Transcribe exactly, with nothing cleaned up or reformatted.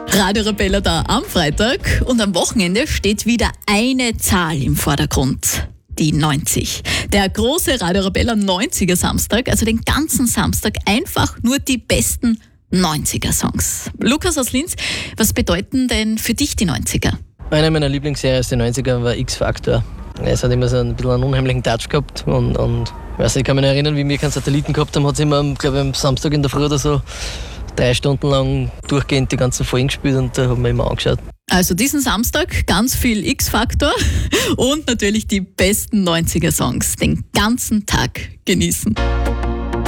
Radio Arabella da am Freitag und am Wochenende steht wieder eine Zahl im Vordergrund. Die neunzig. Der große Radio Arabella neunziger Samstag, also den ganzen Samstag einfach nur die besten neunziger Songs. Lukas aus Linz, was bedeuten denn für dich die neunziger? Eine meiner Lieblingsserien aus den neunzigern war X-Factor. Es hat immer so ein bisschen einen unheimlichen Touch gehabt und, und ich weiß nicht, ich kann mich noch erinnern, wie wir keinen Satelliten gehabt haben, hat es immer, glaube ich, am Samstag in der Früh oder so drei Stunden lang durchgehend die ganzen Folgen gespielt und da haben wir immer angeschaut. Also diesen Samstag ganz viel X-Factor und natürlich die besten neunziger Songs den ganzen Tag genießen.